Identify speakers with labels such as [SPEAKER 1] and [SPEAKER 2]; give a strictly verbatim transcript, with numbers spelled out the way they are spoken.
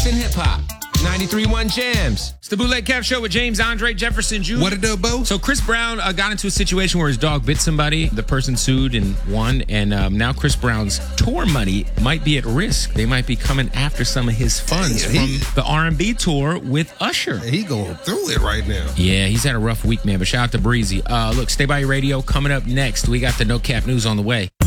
[SPEAKER 1] in hip-hop. ninety-three point one Jams.
[SPEAKER 2] It's the Bootleg Kev Show with James Andre Jefferson Junior
[SPEAKER 3] What a dope, Bo?
[SPEAKER 2] So Chris Brown uh, got into a situation where his dog bit somebody. The person sued and won. And um, now Chris Brown's tour money might be at risk. They might be coming after some of his funds
[SPEAKER 3] Damn, he-
[SPEAKER 2] from the R and B tour with Usher.
[SPEAKER 3] He going through it right now.
[SPEAKER 2] Yeah, he's had a rough week, man. But shout out to Breezy. Uh, look, stay by your radio. Coming up next, we got the No Cap News on the way.